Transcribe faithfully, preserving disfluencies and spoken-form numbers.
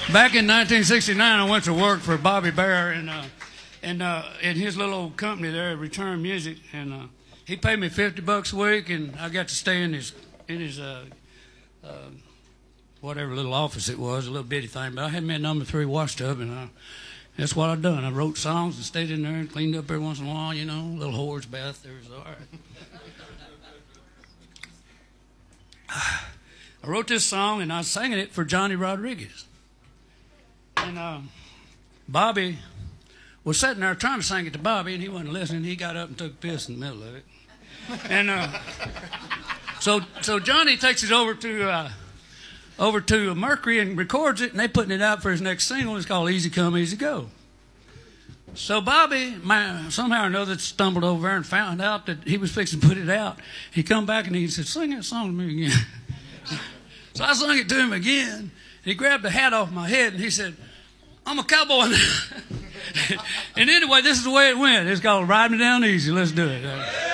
Back in nineteen sixty-nine, I went to work for Bobby Bear and uh, and uh, in his little old company there, Return Music, and uh, he paid me fifty bucks a week, and I got to stay in his in his uh, uh, whatever little office it was, a little bitty thing. But I had me a number three washtub, and I, that's what I done. I wrote songs and stayed in there and cleaned up every once in a while, you know, little whore's bath. There was all right. I wrote this song, and I was singing it for Johnny Rodriguez. And uh, Bobby was sitting there trying to sing it to Bobby, and he wasn't listening. He got up and took a piss in the middle of it. And uh, so so Johnny takes it over to uh, over to Mercury and records it, and they putting it out for his next single. It's called Easy Come, Easy Go. So Bobby, my, somehow or another, stumbled over there and found out that he was fixing to put it out. He come back and he said, "Sing that song to me again." So I sung it to him again. He grabbed the hat off my head and he said, "I'm a cowboy now." And anyway, this is the way it went. It's called Ride Me Down Easy. Let's do it.